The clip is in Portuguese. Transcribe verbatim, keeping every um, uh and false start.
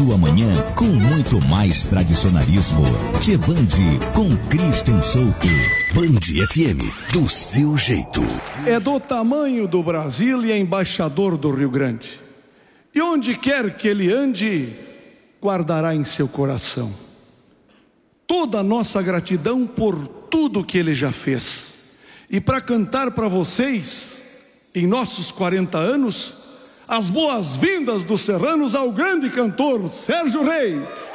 sua manhã com muito mais tradicionalismo. Tchê Band com Christian Souto. Band F M, do seu jeito. É do tamanho do Brasil e é embaixador do Rio Grande. E onde quer que ele ande, guardará em seu coração toda a nossa gratidão por tudo que ele já fez. E para cantar para vocês, em nossos quarenta anos, as boas-vindas dos serranos ao grande cantor Sérgio Reis.